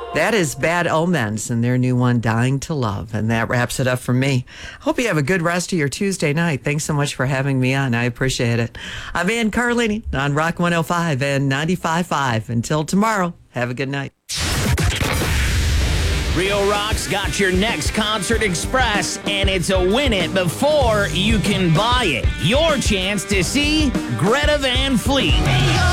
That is Bad Omens and their new one, Dying to Love. And that wraps it up for me. Hope you have a good rest of your Tuesday night. Thanks so much for having me on. I appreciate it. I'm Ann Carlini on Rock 105 and 95.5. Until tomorrow, have a good night. Rio Rock's got your next concert express, and it's a win it before you can buy it. Your chance to see Greta Van Fleet.